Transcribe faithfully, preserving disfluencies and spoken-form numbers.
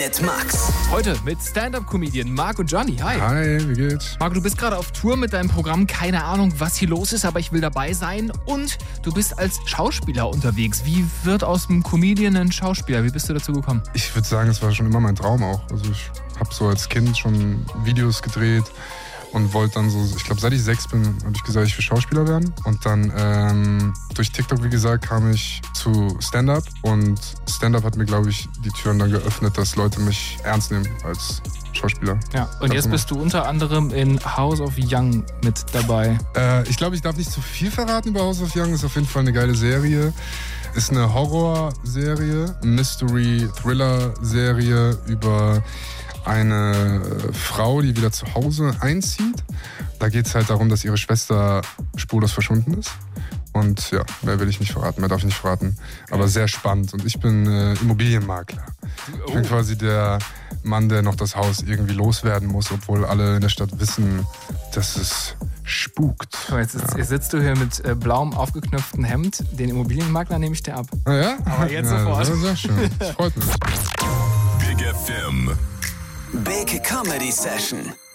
mit Max. Heute mit Stand-Up-Comedian Marc und Johnny. Hi. Hi, wie geht's? Marc, du bist gerade auf Tour mit deinem Programm. Keine Ahnung, was hier los ist, aber ich will dabei sein. Und du bist als Schauspieler unterwegs. Wie wird aus einem Comedian ein Schauspieler? Wie bist du dazu gekommen? Ich würde sagen, es war schon immer mein Traum auch. Also ich habe so als Kind schon Videos gedreht und wollte dann so, ich glaube, seit ich sechs bin, habe ich gesagt, ich will Schauspieler werden. Und dann ähm, durch TikTok, wie gesagt, kam ich zu Stand-Up. Und Stand-Up hat mir, glaube ich, die Türen dann geöffnet, dass Leute mich ernst nehmen als Schauspieler. Ja, und jetzt bist du unter anderem in House of Young mit dabei. Äh, ich glaube, ich darf nicht zu viel verraten über House of Young. Ist auf jeden Fall eine geile Serie. Ist eine Horror-Serie, Mystery-Thriller-Serie über eine Frau, die wieder zu Hause einzieht. Da geht es halt darum, dass ihre Schwester spurlos verschwunden ist. Und ja, mehr will ich nicht verraten, mehr darf ich nicht verraten. Aber sehr spannend. Und ich bin äh, Immobilienmakler. Ich bin quasi der Mann, der noch das Haus irgendwie loswerden muss, obwohl alle in der Stadt wissen, dass es spukt. So, jetzt, sitzt, ja. jetzt sitzt du hier mit äh, blauem aufgeknöpftem Hemd. Den Immobilienmakler nehme ich dir ab. Ah ja? Aber jetzt ja, sofort. Das ist sehr schön. Das freut mich. Big F M. Big Comedy Session.